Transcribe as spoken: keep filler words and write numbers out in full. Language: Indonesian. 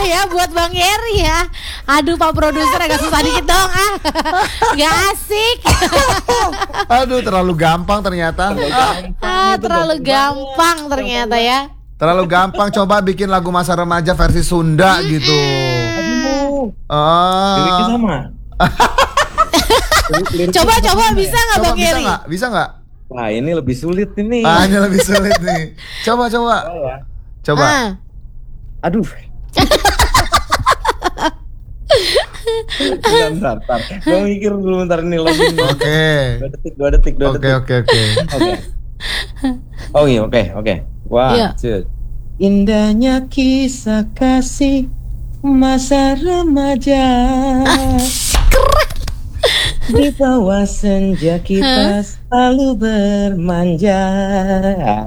ya buat Bang Eri ya. Aduh Pak Produser agak susah dikit dong ah. Gak asik. Aduh terlalu gampang ternyata. Ah, terlalu gampang ternyata ya. Terlalu gampang, coba bikin lagu masa remaja versi Sunda gitu. Aduh. Ah. Liriknya sama. Coba coba bisa nggak Bang Bisa Eri? nggak? Bisa nggak? Wah ini lebih sulit ini. Ah, ini lebih sulit nih. Coba coba. Oh, ya. Coba. Ah. Aduh. Bentar, bentar. Gue mikir dulu bentar nih lagi. Oke. Dua detik, dua detik, dua Oke detik. oke oke. Oke. Oh iya, oke, oke. Wah, Iya. indahnya kisah kasih masa remaja. Di bawah senja kita selalu bermanja.